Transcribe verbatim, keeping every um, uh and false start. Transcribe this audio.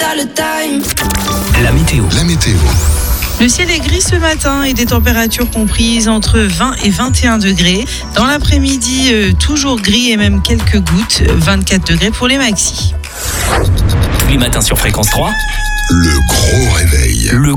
t'as le time. La météo. La météo. Le ciel est gris ce matin et des températures comprises entre vingt et vingt et un degrés. Dans l'après-midi, euh, toujours gris et même quelques gouttes, vingt-quatre degrés pour les maxis. Tous les matins sur Fréquence trois, Le gros réveil. le